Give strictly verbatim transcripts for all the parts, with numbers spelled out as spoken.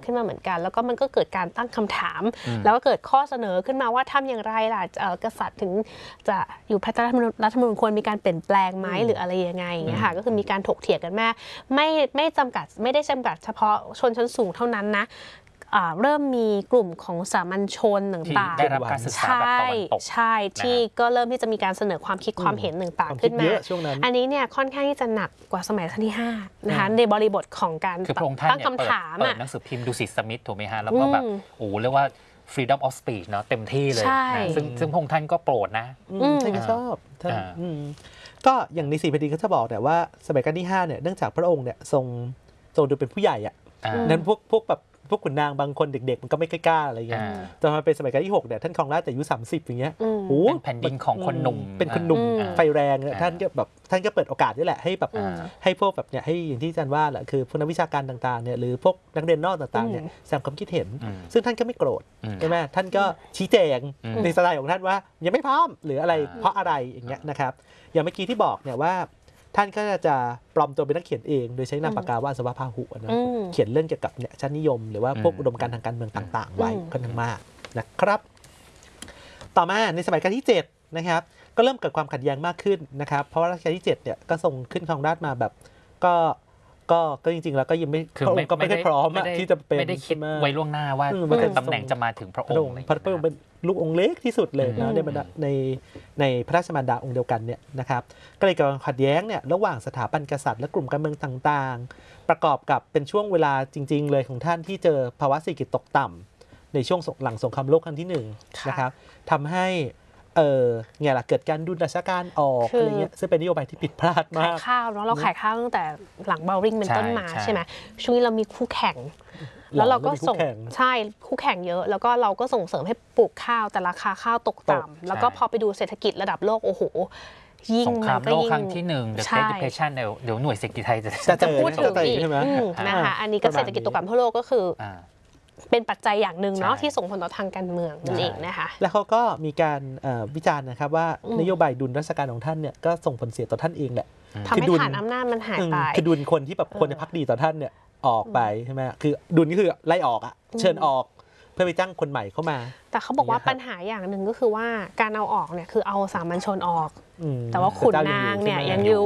ขึ้นมาเหมือนกันแล้วก็มันก็เกิดการตั้งคำถามแล้วก็เกิดข้อเสนอขึ้นมาว่าทำอย่างไรล่ะกษัตริย์ถึงจะอยู่ภายใต้รัฐธรรมนูญควรมีการเปลี่ยนแปลงไหมหรืออะไรยังไงอย่างเงี้ยค่ะก็คือมีการถกเถียงกันแม่ไม่ไม่จำกัดไม่ได้จำกัดเฉพาะชนชั้นสูงเท่านั้นนะเริ่มมีกลุ่มของสามัญชนต่างๆได้รับการศึกษาแบบตะวันตกใช่ที่ก็เริ่มที่จะมีการเสนอความคิดความเห็นต่างๆขึ้นมาอันนี้เนี่ยค่อนข้างที่จะหนักกว่าสมัยรัชกาลที่ห้านะคะในบริบทของการตั้งคำถามอ่ะหนังสือพิมพ์ดูสิทธิ์สมิธถูกไหมฮะแล้วก็แบบโอ้เรียกว่า freedom of speech เนาะเต็มที่เลยซึ่งซึ่งพระองค์ท่านก็โปรดนะท่านก็ชอบท่านก็อย่างในสี่แผ่นดินก็จะบอกแต่ว่าสมัยรัชกาลที่ห้าเนี่ยเนื่องจากพระองค์เนี่ยทรงทรงดูเป็นผู้ใหญ่อ่ะนั้นพวกพวกแบบพวกขุนนางบางคนเด็กๆมันก็ไม่กล้าอะไรเงี้ยจนมาเป็นสมัยรัชกาลที่หกเนี่ยท่านครองราชแต่อายุสามสิบอย่างเงี้ยโอ้เป็นแผ่นดินของคนหนุ่มเป็นคนหนุ่มไฟแรงท่านก็แบบท่านก็เปิดโอกาสนี่แหละให้แบบให้พวกแบบเนี่ยให้อย่างที่อาจารย์ว่าแหละคือพวกนักวิชาการต่างๆเนี่ยหรือพวกนักเรียนนอกต่างๆเนี่ยแสดงความคิดเห็นซึ่งท่านก็ไม่โกรธใช่ไหมท่านก็ชี้แจงในสไตล์ของท่านว่ายังไม่พร้อมหรืออะไรเพราะอะไรอย่างเงี้ยนะครับอย่างเมื่อกี้ที่บอกเนี่ยว่าท่านก็จะปลอมตัวเป็นนักเขียนเองโดยใช้นามปากกาว่าอัศวพาหุนะเขียนเรื่องเกี่ยวกับเนี่ยชั้นนิยมหรือว่าพวกอุดมการณ์ทางการเมืองต่างๆไว้ค่อนข้างมากนะครับต่อมาในสมัยรัชกาลที่เจ็ดนะครับก็เริ่มเกิดความขัดแย้งมากขึ้นนะครับเพราะว่ารัชกาลที่เจ็ดเนี่ยก็ทรงขึ้นครองราชย์มาแบบก็ก็ก็จริงๆแล้วก็ยังไม่พระองค์ก็ไม่ได้พร้อมที่จะเป็นไม่ได้คิดไว้ล่วงหน้าว่าตำแหน่งจะมาถึงพระองค์พระองค์เป็นลูกองค์เล็กที่สุดเลยนะในบรรดาในในพระราชมารดาองค์เดียวกันเนี่ยนะครับก็เลยเกิดความขัดแย้งเนี่ยระหว่างสถาบันกษัตริย์และกลุ่มการเมืองต่างๆประกอบกับเป็นช่วงเวลาจริงๆเลยของท่านที่เจอภาวะเศรษฐกิจตกต่ำในช่วงหลังสงครามโลกครั้งที่หนึ่งนะครับทำให้เออไงล่ะเกิดการดุลราชการออกอะไรเงี้ยซึ่งเป็นนโยบายที่ผิดพลาดมากขายข้าวเนาะเราขายข้าวตั้งแต่หลังเบลริงเป็นต้นมาใช่ไหมช่วงนี้เรามีคู่แข่งแล้วเราก็ส่งใช่คู่แข่งเยอะแล้วก็เราก็ส่งเสริมให้ปลูกข้าวแต่ราคาข้าวตกต่ำแล้วก็พอไปดูเศรษฐกิจระดับโลกโอ้โหยิ่งสงครามโลกครั้งที่หนึ่ง The Great Depression เดี๋ยวหน่วยเศรษฐกิจไทยจะจะพูดถึงอีกนะคะอันนี้ก็เศรษฐกิจตกต่ำทั่วโลกก็คือเป็นปัจจัยอย่างหนึ่งเนาะที่ส่งผลต่อทางการเมืองนั่นเองนะคะแล้วเขาก็มีการวิจารณ์นะครับว่านโยบายดุลราชการของท่านเนี่ยก็ส่งผลเสียต่อท่านเองแหละทำให้ฐานอำนาจมันหายไปคือดุลคนที่แบบควรจะพักดีต่อท่านเนี่ยออกไปใช่ไหมคือดุลนี่คือไล่ออกอ่ะเชิญออกเพื่อไปจ้างคนใหม่เข้ามาแต่เขาบอกว่าปัญหาอย่างหนึ่งก็คือว่าการเอาออกเนี่ยคือเอาสามัญชนออกแต่ว่าขุนนางเนี่ยยังอยู่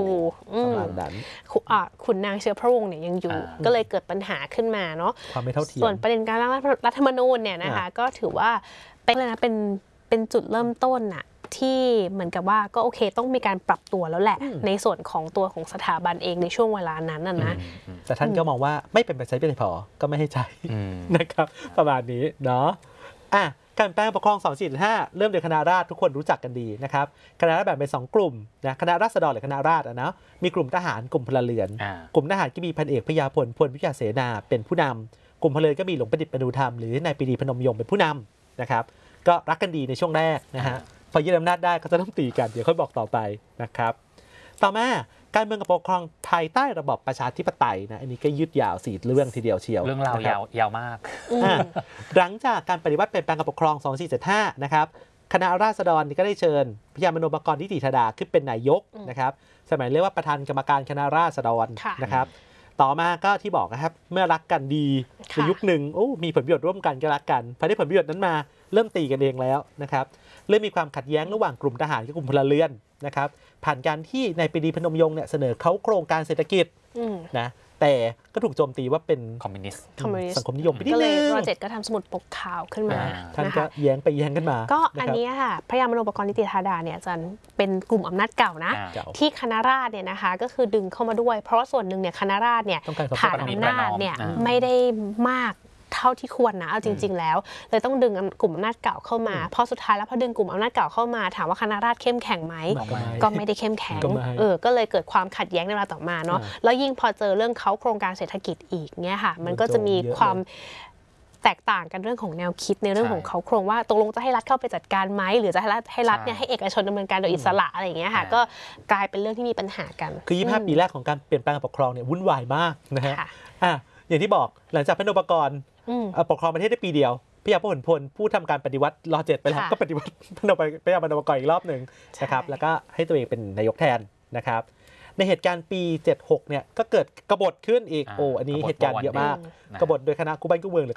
ขุนนางเชื้อพระวงศ์เนี่ยยังอยู่ก็เลยเกิดปัญหาขึ้นมาเนาะความไม่เท่าเทียมส่วนประเด็นการร่างรัฐธรรมนูญเนี่ยนะคะก็ถือว่าเป็นอะไรนะเป็นเป็นจุดเริ่มต้นน่ะที่เหมือนกับว่าก็โอเคต้องมีการปรับตัวแล้วแหละในส่วนของตัวของสถาบันเองในช่วงเวลานั้นน่ะนะแต่ท่านก็มองว่าไม่เป็นไปใช้เป็นพอก็ไม่ให้ใช้นะครับประมาณนี้เนาะอ่ะการแปลงปกครองสอง สี่ ห้าเริ่มโดยคณะราษฎรทุกคนรู้จักกันดีนะครับคณะราษฎรแบ่งเป็นสองกลุ่มนะคณะราษฎรหรือคณะราษฎรนะมีกลุ่มทหารกลุ่มพลเรือนกลุ่มทหารก็มีพันเอกพญาพลพลวิทยาเสนาเป็นผู้นำกลุ่มพลเรือนก็มีหลวงประดิษฐ์ประดูธรรมหรือนายปรีดีพนมยงค์เป็นผู้นำนะครับก็รักกันดีในช่วงแรกนะฮะพอยึดอำนาจได้ก็จะต้องตีกันเดี๋ยวค่อยบอกต่อไปนะครับต่อมาการเมืองกับปกครองภายใต้ระบอบประชาธิปไตยนะอันนี้ก็ยืดยาวสี่เรื่องทีเดียวเชียวเรื่องราวยาวยาวมากหลังจากการปฏิวัติเปลี่ยนแปลงกับปกครองสอง สี่ เจ็ด ห้านะครับคณะราษฎรก็ได้เชิญพญามโนปกรณ์นิติธาดาขึ้นเป็นนายกนะครับสมัยเรียกว่าประธานกรรมการคณะราษฎรนะครับต่อมาก็ที่บอกนะครับเมื่อรักกันดีในยุคหนึ่งโอ้มีผลประโยชน์ร่วมกันก็รักกันพอได้ผลประโยชน์นั้นมาเริ่มตีกันเองแล้วนะครับเริ่มมีความขัดแย้งระหว่างกลุ่มทหารกับกลุ่มพลเรือนนะครับผ่านการที่นายปรีดีพนมยงค์เนี่ยเสนอเขาโครงการเศรษฐกิจนะแต่ก็ถูกโจมตีว่าเป็นคอมมิวนิสต์สังคมนิยมไปนิดนึงก็เลยรอเจ็ดก็ทำสมุดปกข่าวขึ้นมาท่านก็แย้งไปแย้งกันมาก็อันนี้ค่ะพระยามโนปกรณ์นิติธาดาเนี่ยจะเป็นกลุ่มอำนาจเก่านะที่คณะราษฎรเนี่ยนะคะก็คือดึงเข้ามาด้วยเพราะว่าส่วนหนึ่งเนี่ยคณะราษฎรเนี่ยฐานอำนาจเนี่ยไม่ได้มากเท่าที่ควรนะเอาจริงๆแล้วเลยต้องดึงกลุ่มอำนาจเก่าเข้ามาพอสุดท้ายแล้วพอดึงกลุ่มอำนาจเก่าเข้ามาถามว่าคณะราษฎรเข้มแข็งไหมก็ไม่ได้เข้มแข็งเออก็เลยเกิดความขัดแย้งในเวลาต่อมาเนาะแล้วยิ่งพอเจอเรื่องเขาโครงการเศรษฐกิจอีกเนี่ยค่ะมันก็จะมีความแตกต่างกันเรื่องของแนวคิดในเรื่องของเขาโครงว่าตกลงจะให้รัฐเข้าไปจัดการไหมหรือจะให้รัฐให้รัฐเนี่ยให้เอกชนดำเนินการโดยอิสระอะไรอย่างเงี้ยค่ะก็กลายเป็นเรื่องที่มีปัญหากันคือยี่สิบห้าปีแรกของการเปลี่ยนแปลงปกครองเนี่ยวุ่นวายมากนะฮะอ่ะอย่างที่บอกหลังจากพระนปกรณ์ปกครองประเทศได้ปีเดียวพญาพหลพลผู้ทำการปฏิวัติรอเจ็ดไปแล้วก็ปฏิวัติพนพญาพนปกรณ์อีกรอบหนึ่งนะครับแล้วก็ให้ตัวเองเป็นนายกแทนนะครับในเหตุการณ์ปีเจ็ดสิบหกเนี่ยก็เกิดกบฏขึ้นอีกโอ้อันนี้เหตุการณ์เยอะมากกบฏโดยคณะคู่บ้านคู่เมืองหรือ